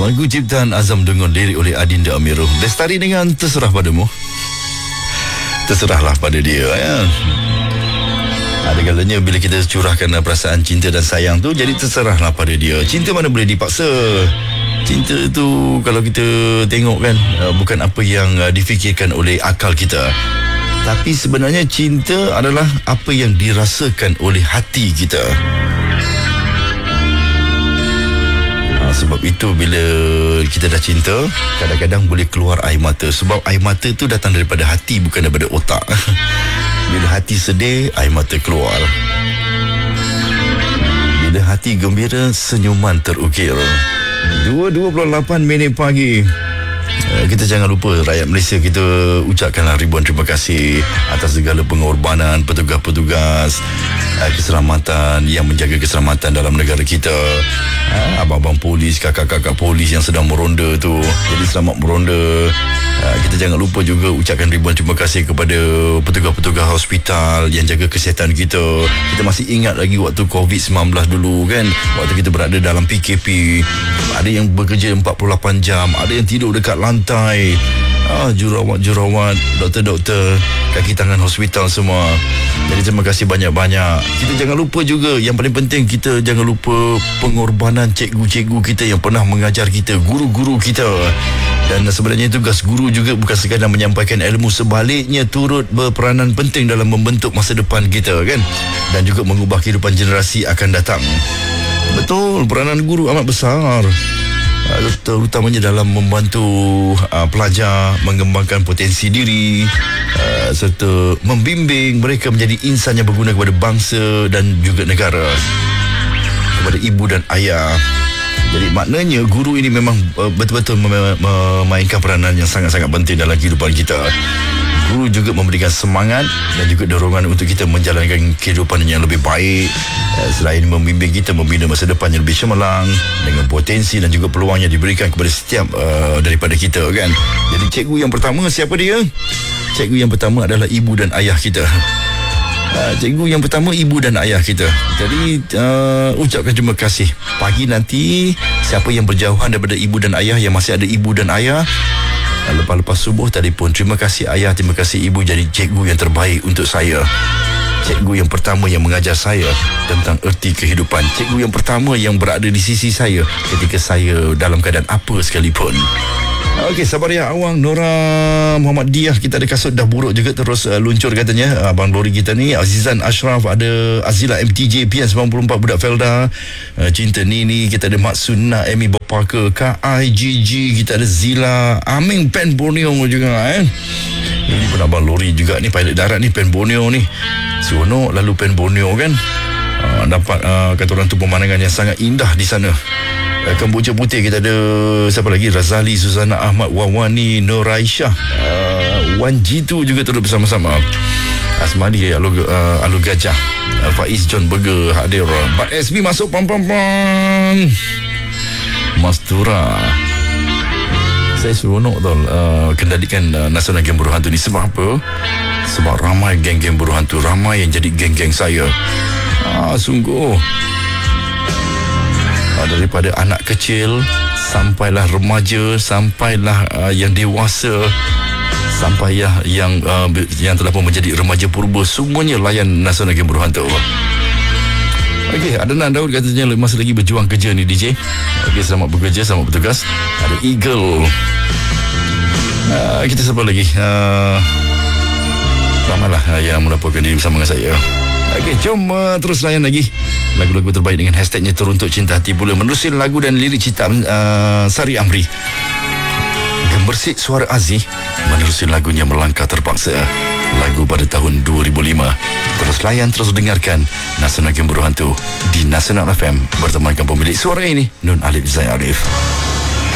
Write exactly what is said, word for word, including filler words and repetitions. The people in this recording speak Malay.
Lagu ciptaan Azam dengan lirik oleh Adinda Amirul. Lestari dengan Terserah Padamu. Terserahlah pada dia ya. Ada kalanya bila kita curahkan perasaan cinta dan sayang tu, jadi terserahlah pada dia. Cinta mana boleh dipaksa. Cinta tu kalau kita tengok kan, bukan apa yang difikirkan oleh akal kita, tapi sebenarnya cinta adalah apa yang dirasakan oleh hati kita. Sebab itu bila kita dah cinta, kadang-kadang boleh keluar air mata. Sebab air mata tu datang daripada hati, bukan daripada otak. Bila hati sedih, air mata keluar. Bila hati gembira, senyuman terukir. dua dua puluh lapan minit pagi. Kita jangan lupa rakyat Malaysia, kita ucapkanlah ribuan terima kasih atas segala pengorbanan petugas-petugas keselamatan yang menjaga keselamatan dalam negara kita. Abang-abang polis, kakak-kakak polis yang sedang meronda tu, jadi selamat meronda. Kita jangan lupa juga ucapkan ribuan terima kasih kepada petugas-petugas hospital yang jaga kesihatan kita. Kita masih ingat lagi waktu covid sembilan belas dulu kan, waktu kita berada dalam P K P, ada yang bekerja empat puluh lapan jam, ada yang tidur dekat lantai. Ah, jurawat-jurawat, doktor-doktor, kaki tangan hospital semua. Jadi terima kasih banyak-banyak. Kita jangan lupa juga, yang paling penting, kita jangan lupa pengorbanan cikgu-cikgu kita yang pernah mengajar kita, guru-guru kita. Dan sebenarnya tugas guru juga bukan sekadar menyampaikan ilmu, sebaliknya turut berperanan penting dalam membentuk masa depan kita kan, dan juga mengubah kehidupan generasi akan datang. Betul, peranan guru amat besar, terutamanya dalam membantu uh, pelajar mengembangkan potensi diri, uh, serta membimbing mereka menjadi insan yang berguna kepada bangsa dan juga negara, kepada ibu dan ayah. Jadi maknanya guru ini memang uh, betul-betul mem- memainkan peranan yang sangat-sangat penting dalam kehidupan kita. Guru juga memberikan semangat dan juga dorongan untuk kita menjalankan kehidupan yang lebih baik. Selain membimbing kita membina masa depan yang lebih cemerlang dengan potensi dan juga peluang yang diberikan kepada setiap uh, daripada kita kan. Jadi cikgu yang pertama siapa dia? Cikgu yang pertama adalah ibu dan ayah kita. Uh, cikgu yang pertama ibu dan ayah kita. Jadi uh, ucapkan terima kasih. Pagi nanti siapa yang berjauhan daripada ibu dan ayah, yang masih ada ibu dan ayah, lepas-lepas subuh telefon, terima kasih ayah, terima kasih ibu, jadi cikgu yang terbaik untuk saya. Cikgu yang pertama yang mengajar saya tentang erti kehidupan. Cikgu yang pertama yang berada di sisi saya ketika saya dalam keadaan apa sekalipun. Okey, Sabariah Awang, Nora Muhammad Diah, kita ada kasut dah buruk juga terus uh, luncur katanya. Abang Lori kita ni, Azizan Ashraf, ada Azila M T J, P N sembilan puluh empat, Budak Felda, uh, Cinta Nini, kita ada Mak Sunnah, Amy Bob Parker, K I G G, kita ada Zila, Aming Pen Borneo juga eh. Ini pun Abang Lori juga ni, pilot darat ni, Pen Borneo ni. Seronok lalu Pen Borneo kan. Uh, dapat uh, kata orang tu pemandangan yang sangat indah di sana. Kemboja Putih kita ada siapa lagi? Razali, Suzana Ahmad, Wawani, Nur Aisyah, uh, Wan Jitu juga turut bersama-sama. Asmadi Alu, uh, Alu Gajah, uh, Faiz John Burger hadir. Bat S B masuk pam-pam-pam. Mastura. Saya seronok tau uh, kendalikan uh, Nasional Geng Buruh Hantu ni. Sebab apa? Sebab ramai geng-geng buruh hantu, ramai yang jadi geng-geng saya. Ah, sungguh. Daripada anak kecil sampailah remaja, sampailah uh, yang dewasa, sampai ya, yang uh, yang telah pun menjadi remaja purba, semuanya layan Nasional Geng Buruh Hantu. Okey, Adnan Daud katanya masih lagi berjuang kerja ni D J. Okey, selamat bekerja, selamat bertugas. Ada Eagle. Uh, kita siapa lagi? Uh, ramailah uh, yang melaporkan diri bersama dengan saya. Okey, jom uh, terus layan lagi lagu-lagu terbaik dengan hashtagnya Teruntuk Cinta Hati Pula. Menerusi lagu dan lirik ciptaan uh, Sari Amri, Gembersik Suara Aziz, menerusi lagunya Melangkah Terpaksa, lagu pada tahun dua ribu lima. Terus layan, terus dengarkan Nasional Geng Buruh Hantu di Nasional F M bertemankan pemilik suara ini, Nun Alif Zain Arif.